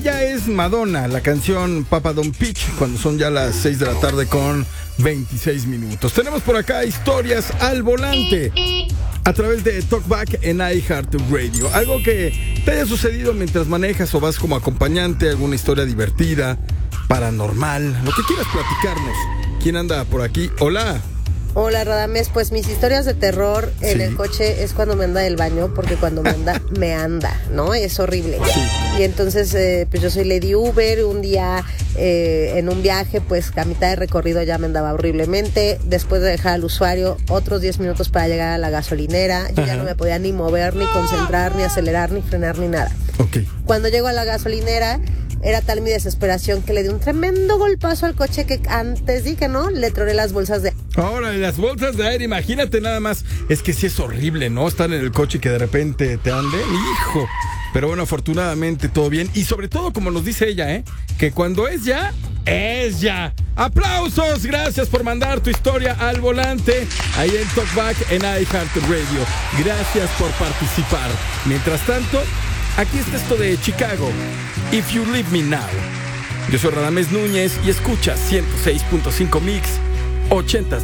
Ella es Madonna, la canción Papa Don't Peach, cuando son ya las 6 de la tarde con 26 minutos. Tenemos por acá historias al volante a través de Talkback en iHeartRadio. Algo que te haya sucedido mientras manejas o vas como acompañante, alguna historia divertida, paranormal, lo que quieras platicarnos. ¿Quién anda por aquí? Hola. Hola, Radamés. Pues mis historias de terror en el coche es cuando me anda del baño, porque cuando me anda, ¿no? Es horrible. Sí. Y entonces, pues yo soy Lady Uber. Un día en un viaje, pues a mitad de recorrido ya me andaba horriblemente. Después de dejar al usuario, otros 10 minutos para llegar a la gasolinera. Yo ya no me podía ni mover, ni concentrar, ni acelerar, ni frenar, ni nada. Okay. Cuando llego a la gasolinera, era tal mi desesperación que le di un tremendo golpazo al coche que antes dije, ¿no? Le troné las bolsas de... Ahora, las bolsas de aire, imagínate nada más. Es que sí es horrible, ¿no? Estar en el coche y que de repente te ande. ¡Hijo! Pero bueno, afortunadamente todo bien. Y sobre todo, como nos dice ella, que cuando es ya, es ya. ¡Aplausos! Gracias por mandar tu historia al volante. Ahí en Talkback en iHeartRadio. Gracias por participar. Mientras tanto, aquí está esto de Chicago. If You Leave Me Now. Yo soy Radamés Núñez y escucha 106.5 Mix 80s.